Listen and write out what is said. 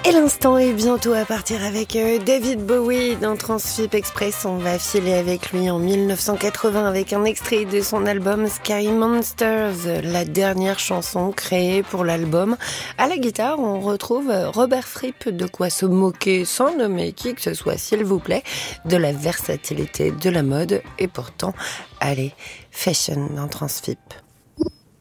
Et l'instant est bientôt à partir avec David Bowie dans Transfip Express. On va filer avec lui en 1980 avec un extrait de son album Sky Monsters, la dernière chanson créée pour l'album. À la guitare, on retrouve Robert Fripp, de quoi se moquer sans nommer qui que ce soit, s'il vous plaît, de la versatilité de la mode et pourtant, allez, fashion dans Transfip.